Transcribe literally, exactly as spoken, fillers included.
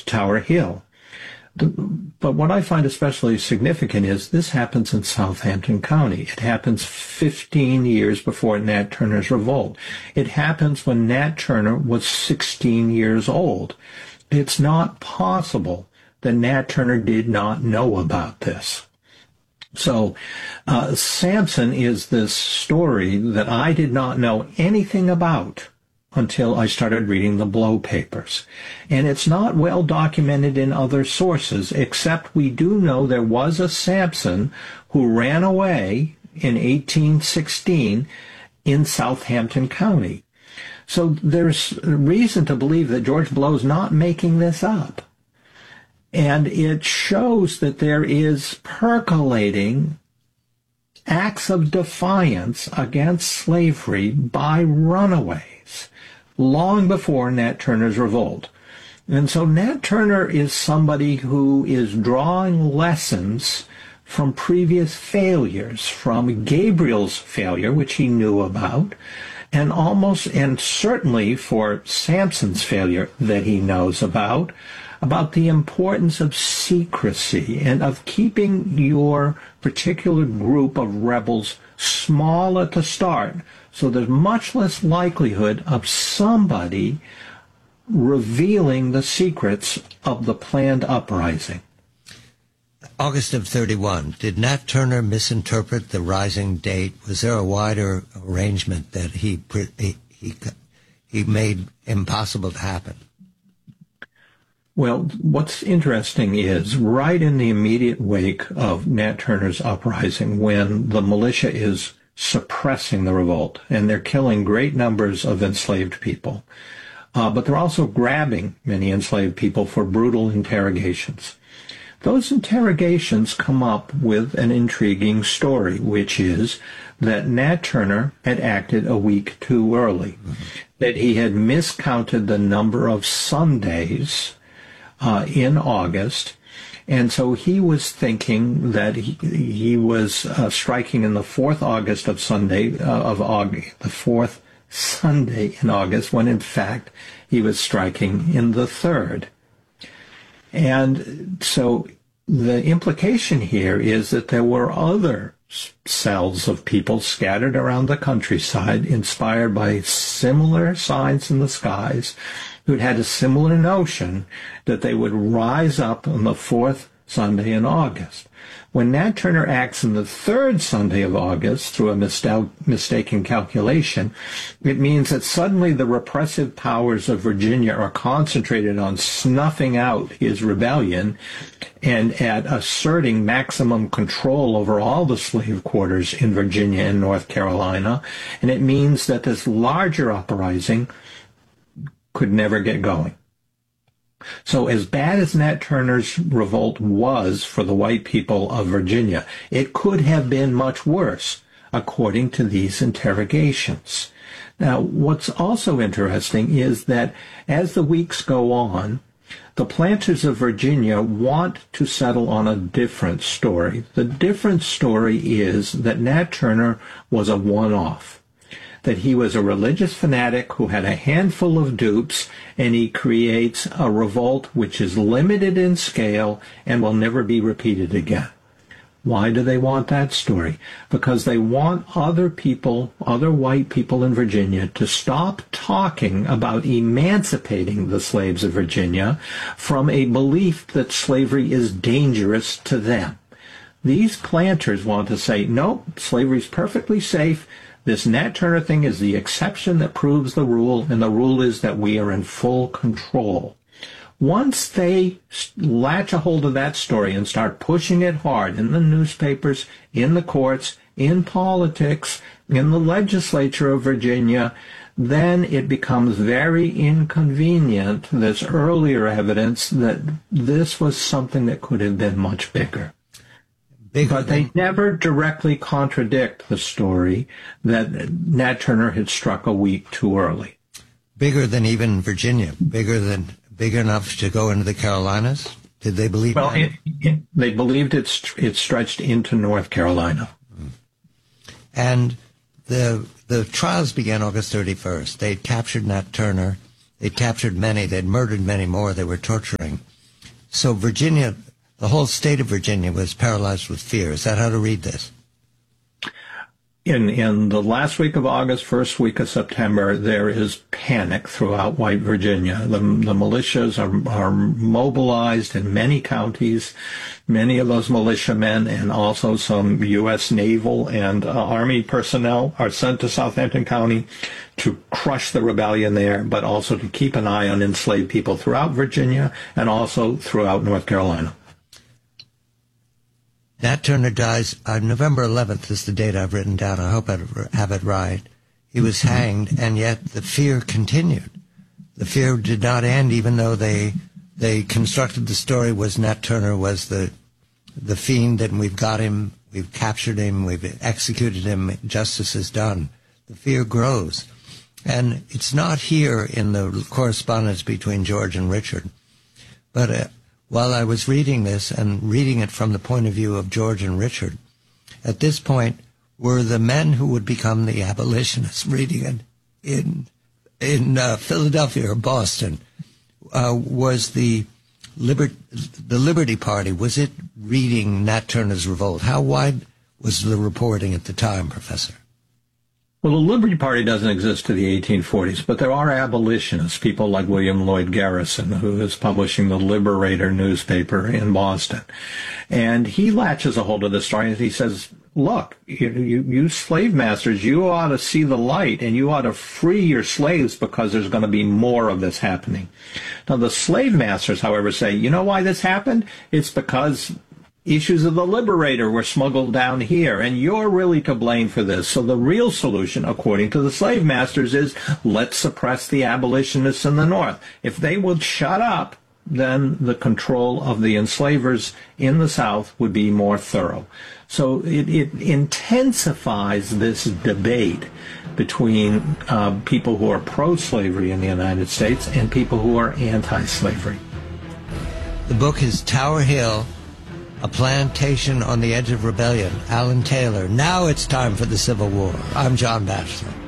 Tower Hill. But what I find especially significant is this happens in Southampton County. It happens fifteen years before Nat Turner's revolt. It happens when Nat Turner was sixteen years old. It's not possible that Nat Turner did not know about this. So uh, Samson is this story that I did not know anything about until I started reading the Blow papers. And it's not well documented in other sources, except we do know there was a Samson who ran away in eighteen sixteen in Southampton County. So there's reason to believe that George Blow's not making this up. And it shows that there is percolating acts of defiance against slavery by runaways long before Nat Turner's revolt. And so Nat Turner is somebody who is drawing lessons from previous failures, from Gabriel's failure, which he knew about, and almost, and certainly for Samson's failure that he knows about, about the importance of secrecy and of keeping your particular group of rebels small at the start, so there's much less likelihood of somebody revealing the secrets of the planned uprising. August of thirty-one, did Nat Turner misinterpret the rising date? Was there a wider arrangement that he he he, he made impossible to happen? Well, what's interesting is right in the immediate wake of Nat Turner's uprising, when the militia is suppressing the revolt and they're killing great numbers of enslaved people, uh, but they're also grabbing many enslaved people for brutal interrogations. Those interrogations come up with an intriguing story, which is that Nat Turner had acted a week too early, mm-hmm. that he had miscounted the number of Sundays uh, in August, and so he was thinking that he, he was uh, striking in the fourth August of Sunday uh, of August, the fourth Sunday in August, when in fact he was striking in the third. And so the implication here is that there were other cells of people scattered around the countryside, inspired by similar signs in the skies, who'd had a similar notion that they would rise up on the fourth Sunday in August. When Nat Turner acts on the third Sunday of August through a mista- mistaken calculation, it means that suddenly the repressive powers of Virginia are concentrated on snuffing out his rebellion and at asserting maximum control over all the slave quarters in Virginia and North Carolina. And it means that this larger uprising could never get going. So as bad as Nat Turner's revolt was for the white people of Virginia, it could have been much worse, according to these interrogations. Now, what's also interesting is that as the weeks go on, the planters of Virginia want to settle on a different story. The different story is that Nat Turner was a one-off, that he was a religious fanatic who had a handful of dupes, and he creates a revolt which is limited in scale and will never be repeated again. Why do they want that story? Because they want other people, other white people in Virginia, to stop talking about emancipating the slaves of Virginia from a belief that slavery is dangerous to them. These planters want to say, no, slavery is perfectly safe. This Nat Turner thing is the exception that proves the rule, and the rule is that we are in full control. Once they latch a hold of that story and start pushing it hard in the newspapers, in the courts, in politics, in the legislature of Virginia, then it becomes very inconvenient, this earlier evidence, that this was something that could have been much bigger. Bigger but they than... never directly contradict the story that Nat Turner had struck a week too early. Bigger than even Virginia, bigger than big enough to go into the Carolinas? Did they believe well, that? It, it, they believed it, it stretched into North Carolina. Mm. And the the trials began August thirty-first. They'd captured Nat Turner. They'd captured many. They'd murdered many more. They were torturing. so Virginia, the whole state of Virginia was paralyzed with fear. Is that how to read this? In in the last week of August, first week of September, there is panic throughout White Virginia. The, the militias are, are mobilized in many counties. Many of those militiamen and also some U S naval and uh, Army personnel are sent to Southampton County to crush the rebellion there, but also to keep an eye on enslaved people throughout Virginia and also throughout North Carolina. Nat Turner dies uh, November eleventh is the date I've written down. I hope I have it right. He was hanged, and yet the fear continued. The fear did not end, even though they they constructed the story was Nat Turner was the the fiend, and we've got him, we've captured him, we've executed him, justice is done. The fear grows. And it's not here in the correspondence between George and Richard, but uh, while I was reading this and reading it from the point of view of George and Richard, at this point were the men who would become the abolitionists reading it in in uh, Philadelphia or Boston. Uh, was the Liber- the Liberty Party, was it reading Nat Turner's Revolt? How wide was the reporting at the time, Professor? Well, the Liberty Party doesn't exist to the eighteen forties, but there are abolitionists, people like William Lloyd Garrison, who is publishing the Liberator newspaper in Boston. And he latches a hold of the story and he says, look, you, you, you slave masters, you ought to see the light and you ought to free your slaves because there's going to be more of this happening. Now, the slave masters, however, say, you know why this happened? It's because issues of the Liberator were smuggled down here, and you're really to blame for this. So the real solution, according to the slave masters, is let's suppress the abolitionists in the North. If they would shut up, then the control of the enslavers in the South would be more thorough. So it, it intensifies this debate between uh, people who are pro-slavery in the United States and people who are anti-slavery. The book is Tower Hill, A Plantation on the Edge of Rebellion. Alan Taylor. Now it's time for the Civil War. I'm John Batchelor.